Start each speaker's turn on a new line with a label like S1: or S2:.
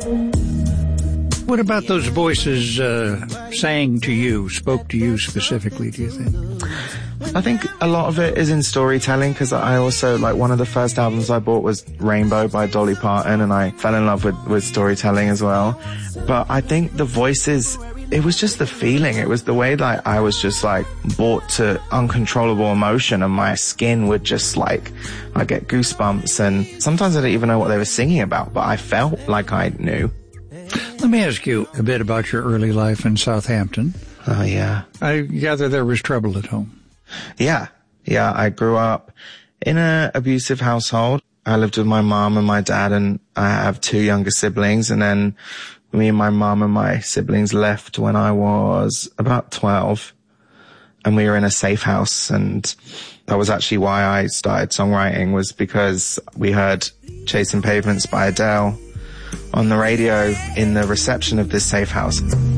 S1: What about those voices saying to you, spoke to you specifically, do you think?
S2: I think a lot of it is in storytelling, because I also, like, one of the first albums I bought was Rainbow by Dolly Parton, and I fell in love with storytelling as well. But I think the voices, it was just the feeling. It was the way that I was just, like, brought to uncontrollable emotion, and my skin would just, like, I get goosebumps, and sometimes I didn't even know what they were singing about, but I felt like I knew.
S1: Let me ask you a bit about your early life in Southampton.
S2: Oh, yeah.
S1: I gather there was trouble at home.
S2: Yeah. I grew up in an abusive household. I lived with my mom and my dad, and I have 2 younger siblings, and then me and my mom and my siblings left when I was about 12, and we were in a safe house, and that was actually why I started songwriting, was because we heard Chasing Pavements by Adele on the radio in the reception of this safe house.